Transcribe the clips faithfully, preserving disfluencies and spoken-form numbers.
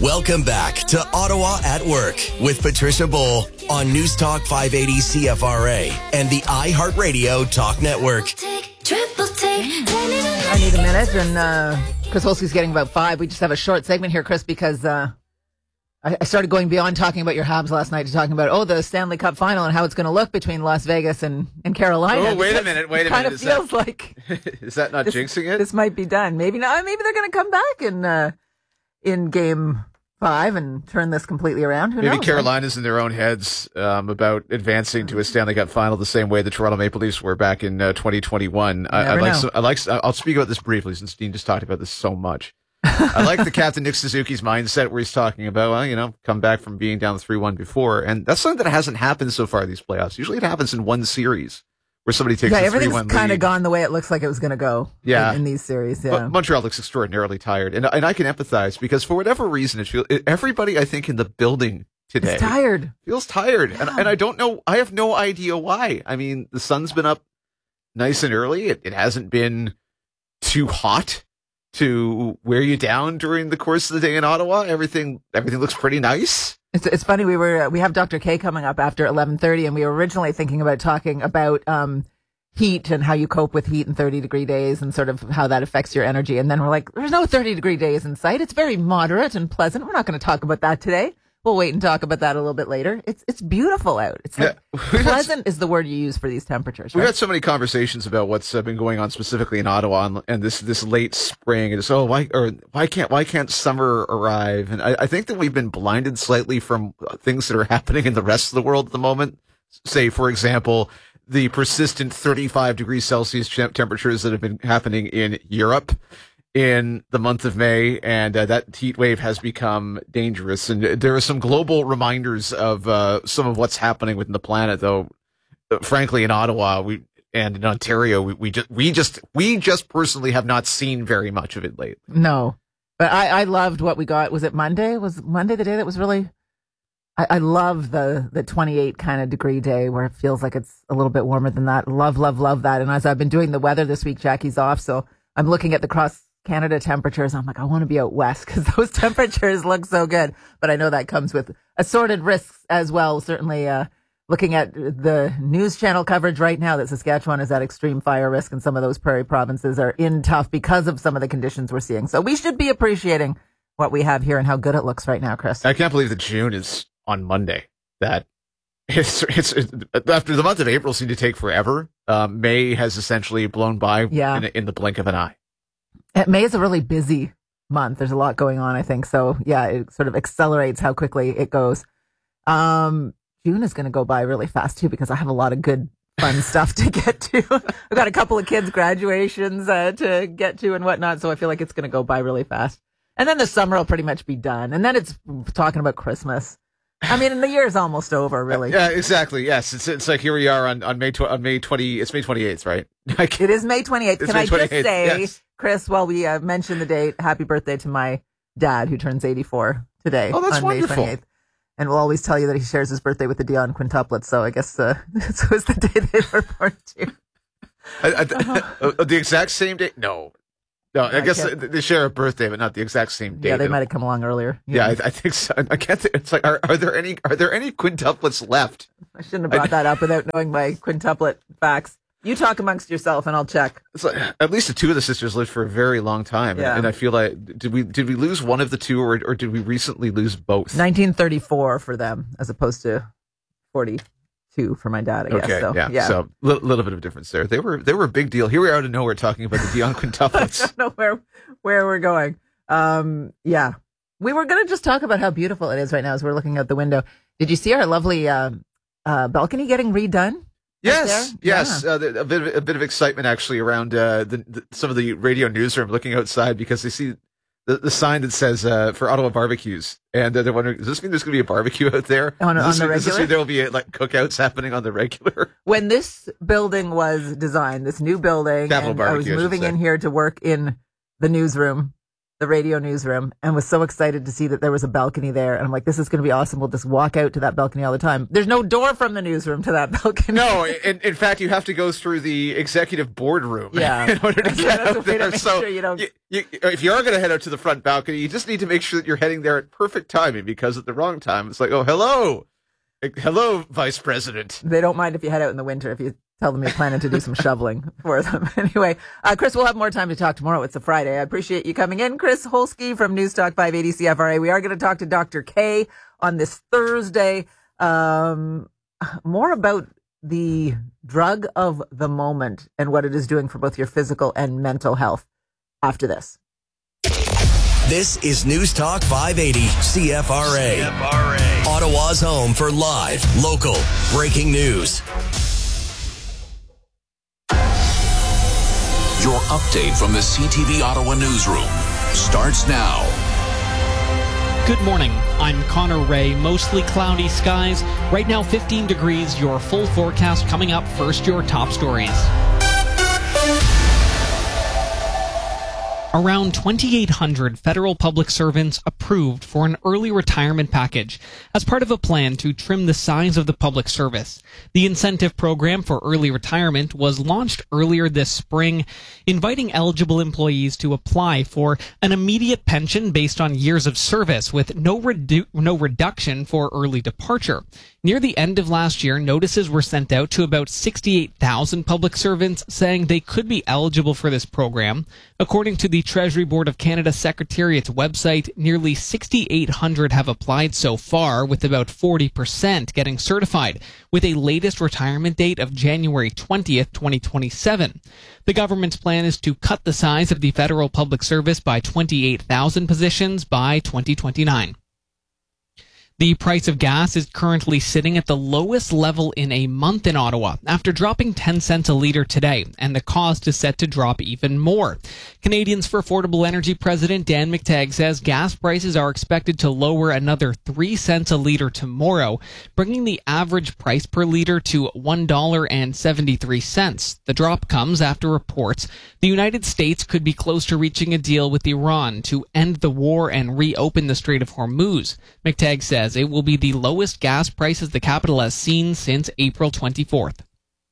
Welcome back to Ottawa at Work with Patricia Bull on News Talk five eighty C F R A and the iHeartRadio Talk Network. I need a minute, and uh, Chris Wolski's getting about five. We just have a short segment here, Chris, because uh, I, I started going beyond talking about your Habs last night to talking about, oh, the Stanley Cup final and how it's going to look between Las Vegas and, and Carolina. Oh, wait a minute, wait a minute. It kind of is feels that, like... Is that not this, jinxing it? This might be done. Maybe not. Maybe they're going to come back in, uh, in game five and turn this completely around. Who Maybe knows? Carolina's in their own heads um, about advancing to a Stanley Cup final the same way the Toronto Maple Leafs were back in uh, twenty twenty-one. I, I like. So, I like. I'll speak about this briefly since Dean just talked about this so much. I like the captain Nick Suzuki's mindset where he's talking about, well, you know, come back from being down three one before, and that's something that hasn't happened so far these playoffs. Usually, it happens in one series where somebody takes yeah, a three one lead. everything's kind of gone the way it looks like it was going to go. Yeah. in, in these series. Yeah, but Montreal looks extraordinarily tired, and and I can empathize because for whatever reason, it feels everybody I think in the building today it's tired. feels tired, yeah. and and I don't know. I have no idea why. I mean, the sun's been up nice and early. It it hasn't been too hot to wear you down during the course of the day in Ottawa. Everything everything looks pretty nice. It's it's funny. We were we have Doctor K coming up after eleven thirty, and we were originally thinking about talking about um, heat and how you cope with heat in thirty degree days and sort of how that affects your energy. And then we're like, there's no thirty degree days in sight. It's very moderate and pleasant. We're not going to talk about that today. We'll wait and talk about that a little bit later. It's it's beautiful out. It's like yeah. pleasant is the word you use for these temperatures. Right? We've had so many conversations about what's uh, been going on specifically in Ottawa and, and this this late spring. And it's oh why or why can't why can't summer arrive? And I, I think that we've been blinded slightly from things that are happening in the rest of the world at the moment. Say, for example, the persistent thirty-five degrees Celsius temperatures that have been happening in Europe in the month of May, and uh, that heat wave has become dangerous. And there are some global reminders of uh, some of what's happening within the planet, though. Uh, frankly, in Ottawa, we and in Ontario, we, we just we just we just personally have not seen very much of it lately. No, but I, I loved what we got. Was it Monday? Was Monday the day that was really? I, I love the the twenty-eight kind of degree day where it feels like it's a little bit warmer than that. Love, love, love that. And as I've been doing the weather this week, Jackie's off, so I'm looking at the cross Canada temperatures. I'm like, I want to be out west because those temperatures look so good. But I know that comes with assorted risks as well. Certainly, uh, looking at the news channel coverage right now that Saskatchewan is at extreme fire risk and some of those prairie provinces are in tough because of some of the conditions we're seeing. So we should be appreciating what we have here and how good it looks right now, Chris. I can't believe that June is on Monday. That it's, it's, it's after the month of April seemed to take forever. Um, May has essentially blown by yeah. in, in the blink of an eye. May is a really busy month. There's a lot going on, I think. So, yeah, it sort of accelerates how quickly it goes. Um, June is going to go by really fast, too, because I have a lot of good, fun stuff to get to. I've got a couple of kids' graduations uh, to get to and whatnot, so I feel like it's going to go by really fast. And then the summer will pretty much be done. And then it's talking about Christmas. I mean, and the year's almost over, really. Yeah, exactly. Yes, it's it's like here we are on on May tw- on May twenty. It's May twenty eighth, right? It is May twenty eighth. Can May I just say, yes. Chris, while we uh, mention the date, happy birthday to my dad who turns eighty four today. Oh, that's on wonderful. May twenty-eighth. And we'll always tell you that he shares his birthday with the Dion quintuplets. So I guess uh, this was the day they were born too. I, I, uh-huh. uh, the exact same day? No. No, I, I guess they share a birthday, but not the exact same day. Yeah, they might have come along earlier. Yeah, yeah I, I think so. I can't. Think, it's like, are, are there any? Are there any quintuplets left? I shouldn't have brought I, that up without knowing my quintuplet facts. You talk amongst yourself, and I'll check. It's like, at least the two of the sisters lived for a very long time, yeah. and, and I feel like did we did we lose one of the two, or or did we recently lose both? nineteen thirty-four for them, as opposed to forty-two for my dad. I guess. Okay, so, yeah, yeah. So a little, little bit of a difference there. They were they were a big deal. Here we are out of nowhere talking about the Dion quintuplets. I don't know where where we're going. Um, yeah, we were going to just talk about how beautiful it is right now as we're looking out the window. Did you see our lovely uh, uh, balcony getting redone? Yes, yes. Yeah. Uh, a bit of, a bit of excitement actually around uh, the, the, some of the radio newsroom looking outside because they see the, the sign that says uh, for Ottawa barbecues, and uh, they're wondering, does this mean there's going to be a barbecue out there? On, does on this the mean, regular? Does this mean there will be like cookouts happening on the regular? When this building was designed, this new building, Capital and I was barbecue, I should moving say. in here to work in the newsroom, the radio newsroom and was so excited to see that there was a balcony there. And I'm like, this is going to be awesome. We'll just walk out to that balcony all the time. There's no door from the newsroom to that balcony. No, in, in fact, you have to go through the executive boardroom yeah. in order to so get out there. To so sure you don't... you, you, if you are going to head out to the front balcony, you just need to make sure that you're heading there at perfect timing, because at the wrong time, it's like, oh, hello. Hello, Vice President. They don't mind if you head out in the winter if you tell them you're planning to do some shoveling for them. Anyway, uh, Chris, we'll have more time to talk tomorrow. It's a Friday. I appreciate you coming in. Chris Holsky from News Talk five eighty C F R A. We are going to talk to Doctor K on this Thursday. Um, more about the drug of the moment and what it is doing for both your physical and mental health after this. This is News Talk five eighty C F R A. C F R A. Ottawa's home for live, local, breaking news. Your update from the C T V Ottawa newsroom starts now. Good morning. I'm Connor Ray. Mostly cloudy skies. Right now, fifteen degrees. Your full forecast coming up. First, your top stories. Around twenty-eight hundred federal public servants approved for an early retirement package as part of a plan to trim the size of the public service. The incentive program for early retirement was launched earlier this spring, inviting eligible employees to apply for an immediate pension based on years of service with no redu- no reduction for early departure. Near the end of last year, notices were sent out to about sixty-eight thousand public servants saying they could be eligible for this program. According to the Treasury Board of Canada Secretariat's website, nearly sixty-eight hundred have applied so far, with about forty percent getting certified, with a latest retirement date of January twentieth, twenty twenty-seven. The government's plan is to cut the size of the federal public service by twenty-eight thousand positions by twenty twenty-nine. The price of gas is currently sitting at the lowest level in a month in Ottawa after dropping ten cents a litre today, and the cost is set to drop even more. Canadians for Affordable Energy President Dan McTeague says gas prices are expected to lower another three cents a litre tomorrow, bringing the average price per litre to one dollar and seventy-three cents. The drop comes after reports the United States could be close to reaching a deal with Iran to end the war and reopen the Strait of Hormuz. McTeague says it will be the lowest gas prices the capital has seen since April twenty-fourth.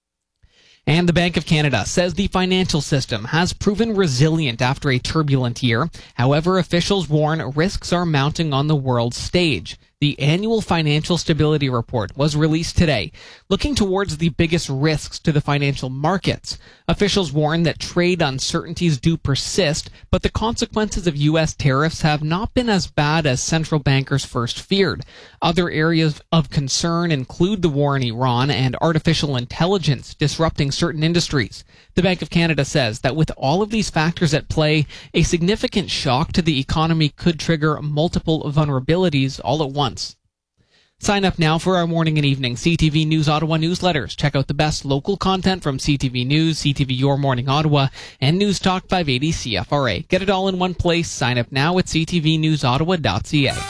And the Bank of Canada says the financial system has proven resilient after a turbulent year. However, officials warn risks are mounting on the world stage. The annual Financial Stability Report was released today, looking towards the biggest risks to the financial markets. Officials warn that trade uncertainties do persist, but the consequences of U S tariffs have not been as bad as central bankers first feared. Other areas of concern include the war in Iran and artificial intelligence disrupting certain industries. The Bank of Canada says that with all of these factors at play, a significant shock to the economy could trigger multiple vulnerabilities all at once. Sign up now for our morning and evening C T V News Ottawa newsletters. Check out the best local content from C T V News, C T V Your Morning Ottawa, and News Talk five eighty C F R A. Get it all in one place. Sign up now at c t v news ottawa dot c a.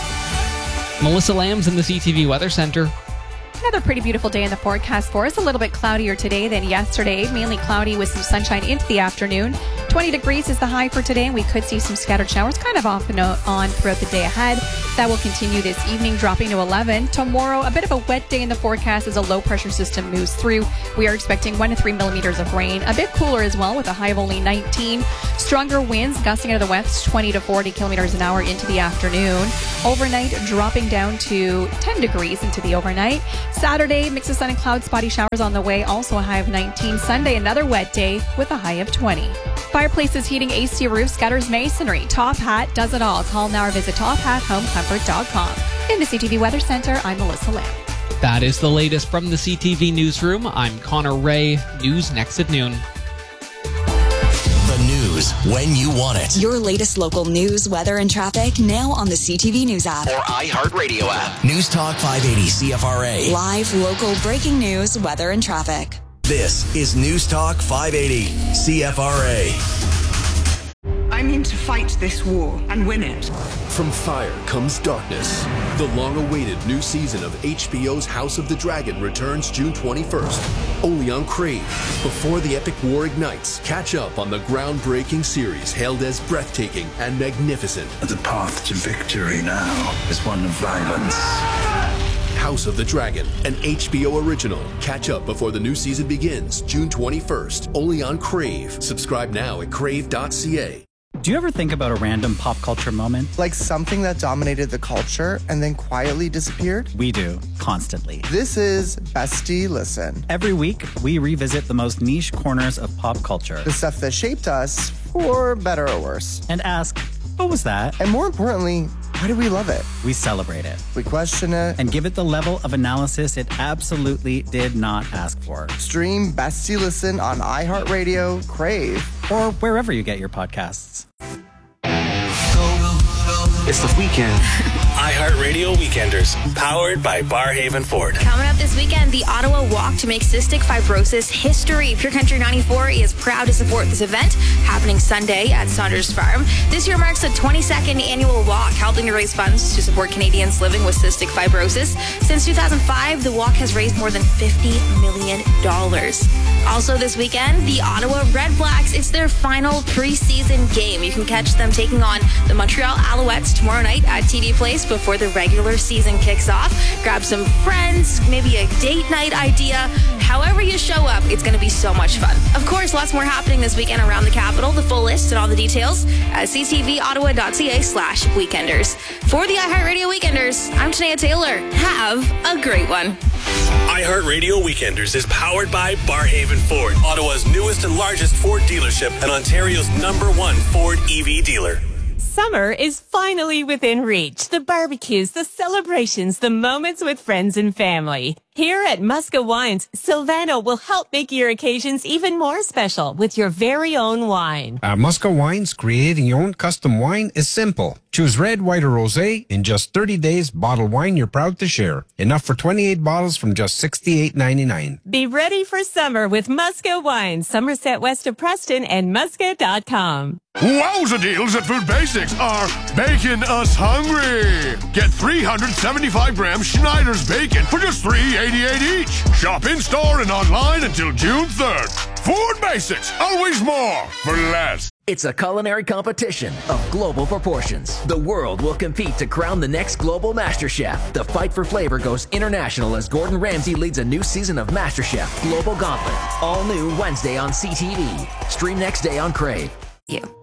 Melissa Lambs in the C T V Weather Center. Another pretty beautiful day in the forecast for us. A little bit cloudier today than yesterday. Mainly cloudy with some sunshine into the afternoon. twenty degrees is the high for today, and we could see some scattered showers kind of off and on throughout the day ahead. That will continue this evening, dropping to eleven. Tomorrow, a bit of a wet day in the forecast as a low pressure system moves through. We are expecting one to three millimeters of rain. A bit cooler as well with a high of only nineteen. Stronger winds gusting out of the west, twenty to forty kilometers an hour into the afternoon. Overnight, dropping down to ten degrees into the overnight. Saturday, mix of sun and cloud, spotty showers on the way, also a high of nineteen. Sunday, another wet day with a high of twenty. Fireplaces, heating, A C roofs, gutters, masonry. Top Hat does it all. Call now or visit top hat home comfort dot com. In the C T V Weather Center, I'm Melissa Lamb. That is the latest from the C T V Newsroom. I'm Connor Ray. News next at noon. The news when you want it. Your latest local news, weather, and traffic now on the C T V News app. Or iHeartRadio app. News Talk five eighty C F R A. Live, local, breaking news, weather, and traffic. This is News Talk five eighty C F R A. I mean to fight this war and win it. from fire comes darkness. The long-awaited new season of H B O's House of the Dragon returns June twenty-first, only on Crave. Before the epic war ignites, catch up on the groundbreaking series hailed as breathtaking and magnificent. The path to victory now is one of violence. House of the Dragon, an H B O original. Catch up before the new season begins June twenty-first, only on Crave. Subscribe now at crave dot c a. Do you ever think about a random pop culture moment? Like something that dominated the culture and then quietly disappeared? We do, constantly. This is Bestie Listen. Every week, we revisit the most niche corners of pop culture. The stuff that shaped us, for better or worse. And ask, what was that? And more importantly, why do we love it? We celebrate it. We question it. And give it the level of analysis it absolutely did not ask for. Stream Bestie Listen on iHeartRadio, Crave, or wherever you get your podcasts. It's the weekend. iHeartRadio Weekenders, powered by Barhaven Ford. Coming up this weekend, the Ottawa Walk to Make Cystic Fibrosis History. Pure Country ninety-four is proud to support this event, happening Sunday at Saunders Farm. This year marks the twenty-second annual walk, helping to raise funds to support Canadians living with cystic fibrosis. Since two thousand five, the walk has raised more than fifty million dollars. Also this weekend, the Ottawa Red Blacks, it's their final preseason game. You can catch them taking on the Montreal Alouettes tomorrow night at T D Place before the regular season kicks off. Grab some friends, maybe a date night idea. However you show up, it's going to be so much fun. Of course, lots more happening this weekend around the capital. The full list and all the details at c t v ottawa dot c a slash weekenders. For the iHeartRadio Weekenders, I'm Tanea Taylor. Have a great one. iHeartRadio Weekenders is powered by Barhaven Ford, Ottawa's newest and largest Ford dealership and Ontario's number one Ford E V dealer. Summer is finally within reach. The barbecues, the celebrations, the moments with friends and family. Here at Musca Wines, Silvano will help make your occasions even more special with your very own wine. At Musca Wines, creating your own custom wine is simple. Choose red, white, or rosé. In just thirty days, bottle wine you're proud to share. Enough for twenty-eight bottles from just sixty-eight ninety-nine. Be ready for summer with Musca Wines, Somerset west of Preston, and musca dot com. Wowza deals at Food Basics are baking us hungry. Get three hundred seventy-five gram Schneider's bacon for just three eighty-eight each. Shop in store and online until June third. Food Basics, always more for less. It's a culinary competition of global proportions. The world will compete to crown the next global MasterChef. The fight for flavor goes international as Gordon Ramsay leads a new season of MasterChef Global Gauntlet. All new Wednesday on C T V. Stream next day on Crave. You.